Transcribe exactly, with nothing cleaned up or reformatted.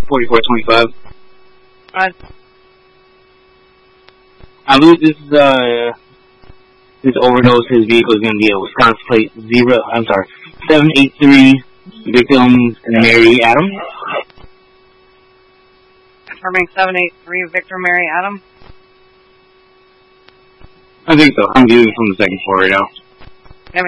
forty-four twenty-five. Alright. I believe this is, uh, this overdose, his vehicle is going to be a Wisconsin plate zero, I'm sorry, seven eight three, victim Mary Adam. Confirming seven eight three, Victor Mary Adam. I think so. I'm viewing from the second floor right now.